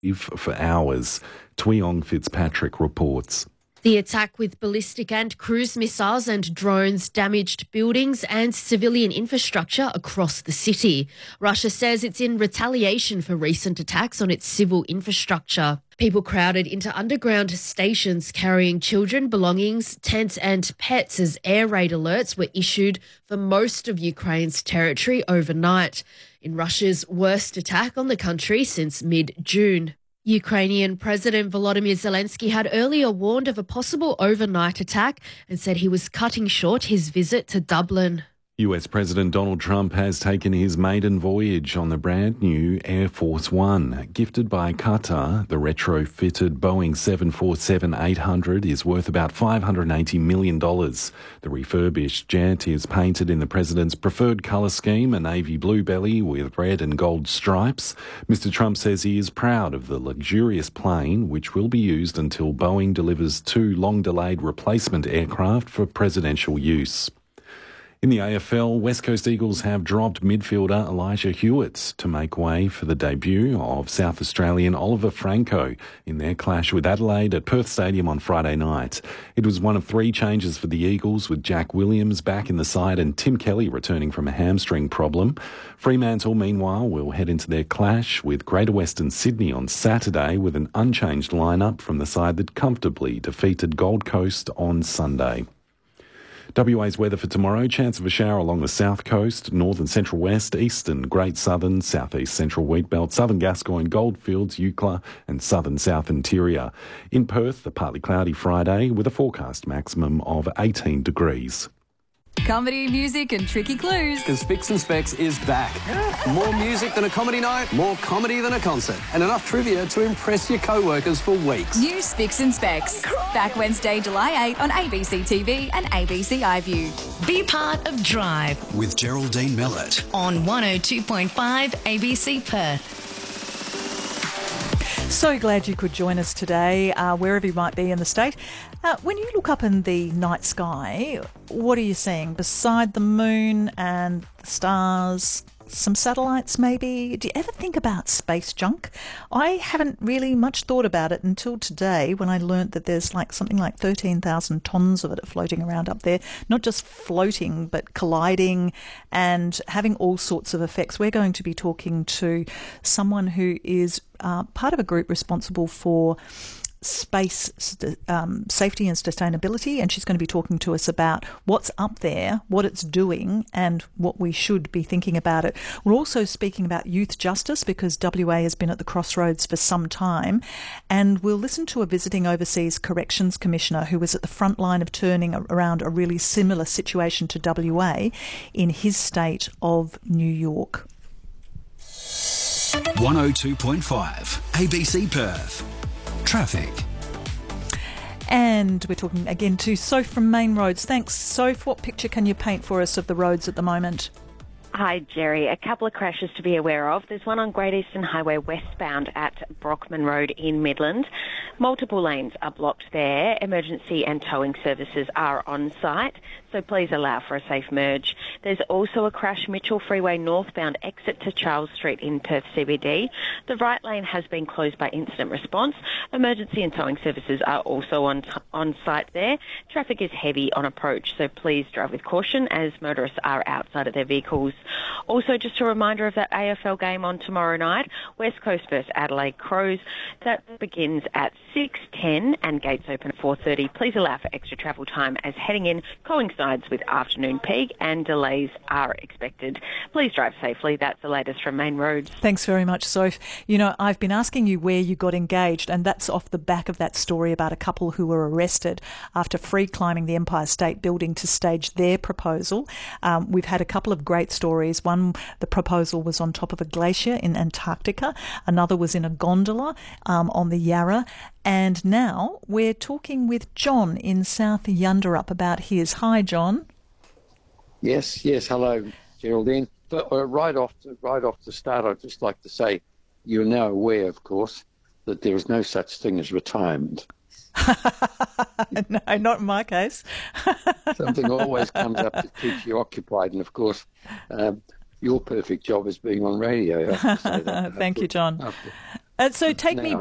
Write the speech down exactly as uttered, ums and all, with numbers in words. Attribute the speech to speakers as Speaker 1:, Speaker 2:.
Speaker 1: for hours. Tweong Fitzpatrick reports.
Speaker 2: The attack with ballistic and cruise missiles and drones damaged buildings and civilian infrastructure across the city. Russia says it's in retaliation for recent attacks on its civil infrastructure. People crowded into underground stations carrying children, belongings, tents and pets as air raid alerts were issued for most of Ukraine's territory overnight, in Russia's worst attack on the country since mid-June. Ukrainian President Volodymyr Zelensky had earlier warned of a possible overnight attack and said he was cutting short his visit to Dublin.
Speaker 1: U S President Donald Trump has taken his maiden voyage on the brand new Air Force One. Gifted by Qatar, the retrofitted Boeing seven forty-seven eight hundred is worth about five hundred eighty million dollars. The refurbished jet is painted in the president's preferred colour scheme, a navy blue belly with red and gold stripes. Mister Trump says he is proud of the luxurious plane, which will be used until Boeing delivers two long-delayed replacement aircraft for presidential use. In the A F L, West Coast Eagles have dropped midfielder Elijah Hewitt to make way for the debut of South Australian Oliver Franco in their clash with Adelaide at Perth Stadium on Friday night. It was one of three changes for the Eagles, with Jack Williams back in the side and Tim Kelly returning from a hamstring problem. Fremantle, meanwhile, will head into their clash with Greater Western Sydney on Saturday with an unchanged lineup from the side that comfortably defeated Gold Coast on Sunday. W A's weather for tomorrow: chance of a shower along the south coast, northern central west, eastern Great Southern, southeast central Wheatbelt, southern Gascoyne, Goldfields, Eucla and southern south interior. In Perth, a partly cloudy Friday with a forecast maximum of eighteen degrees.
Speaker 3: Comedy, music and tricky clues.
Speaker 4: Because Spicks and Specs is back. Yeah. More music than a comedy night, more comedy than a concert, and enough trivia to impress your co-workers for weeks.
Speaker 3: New Spicks and Specs. Back Wednesday, July eighth on A B C T V and A B C iView.
Speaker 5: Be part of Drive
Speaker 6: with Geraldine Mellett
Speaker 5: on one oh two point five A B C Perth.
Speaker 7: So glad you could join us today, uh, wherever you might be in the state. Uh, when you look up in the night sky, what are you seeing? Beside the moon and the stars, some satellites maybe? Do you ever think about space junk? I haven't really much thought about it until today, when I learnt that there's like something like thirteen thousand tonnes of it floating around up there. Not just floating, but colliding and having all sorts of effects. We're going to be talking to someone who is uh, part of a group responsible for space um, safety and sustainability, and she's going to be talking to us about what's up there, what it's doing, and what we should be thinking about it. We're also speaking about youth justice, because W A has been at the crossroads for some time, and we'll listen to a visiting overseas corrections commissioner who was at the front line of turning around a really similar situation to W A in his state of New York.
Speaker 6: one oh two point five A B C Perth. Traffic.
Speaker 7: And we're talking again to Soph from Main Roads. Thanks, Soph. What picture can you paint for us of the roads at the moment?
Speaker 8: Hi, Jerry. A couple of crashes to be aware of. There's one on Great Eastern Highway westbound at Brockman Road in Midland. Multiple lanes are blocked there. Emergency and towing services are on site, so please allow for a safe merge. There's also a crash Mitchell Freeway northbound exit to Charles Street in Perth C B D. The right lane has been closed by incident response. Emergency and towing services are also on, t- on site there. Traffic is heavy on approach, so please drive with caution as motorists are outside of their vehicles. Also, just a reminder of that A F L game on tomorrow night, West Coast versus Adelaide Crows. That begins at six ten and gates open at four thirty. Please allow for extra travel time as heading in coincides with afternoon peak and delays are expected. Please drive safely. That's the latest from Main Roads.
Speaker 7: Thanks very much, Soph. You know, I've been asking you where you got engaged, and that's off the back of that story about a couple who were arrested after free climbing the Empire State Building to stage their proposal. Um, we've had a couple of great stories. One, the proposal was on top of a glacier in Antarctica. Another was in a gondola um, on the Yarra. And now we're talking with John in South Yunderup about his. Hi, John.
Speaker 9: Yes, yes. Hello, Geraldine. But, uh, right off, the, right off the start, I'd just like to say you're now aware, of course, that there is no such thing as retirement.
Speaker 7: No, not in my case.
Speaker 9: Something always comes up that keeps you occupied, and of course, um, your perfect job is being on radio. I have to say that.
Speaker 7: Thank
Speaker 9: after,
Speaker 7: you, John.
Speaker 9: After,
Speaker 7: Uh, so take me
Speaker 9: Now,